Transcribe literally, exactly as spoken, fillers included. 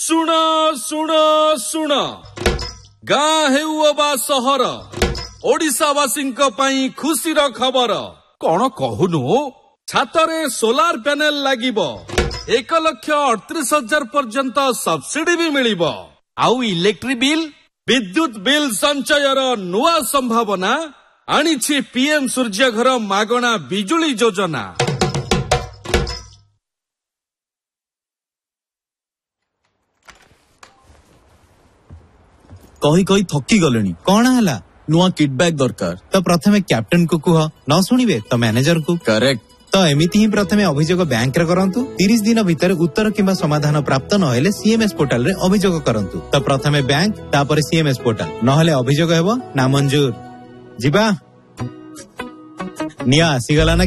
ଶୁଣ ଶୁଣ ଶୁଣ ଗାଁ ହେଉ ଅବା ସହର ଓଡ଼ିଶାବାସୀଙ୍କ ପାଇଁ ଖୁସିର ଖବର। କଣ କହୁନୁ? ଛାତରେ ସୋଲାର ପ୍ୟାନେଲ ଲାଗିବ, ଏକ ଲକ୍ଷ ଅଠତିରିଶ ହଜାର ପର୍ଯ୍ୟନ୍ତ ସବସିଡି ବି ମିଳିବ। ଆଉ ଇଲେକ୍ଟ୍ରିକ ବିଲ୍ ବିଦ୍ୟୁତ ବିଲ୍ ସଞ୍ଚୟର ନୂଆ ସମ୍ଭାବନା ଆଣିଛି ପିଏମ ସୂର୍ଯ୍ୟଘର ମାଗଣା ବିଜୁଳି ଯୋଜନା। कही कही थकी गलेनी कौन है नुआ किडबैक दरकार तो प्रथमे कैप्टन को कुह न शुणिबे तो मैनेजर को करेक्ट तो एमिति ही प्रथमे अभियोग बैंक रे करंतु तीस दिन भीतर उत्तर किंबा समाधान प्राप्त न हेले सीएमएस पोर्टल रे अभियोग करंतु तो प्रथमे बैंक तापर सीएमएस पोर्टल न हेले अभियोग हेबो ना मंजूर। जिबा निया आसी गला ना।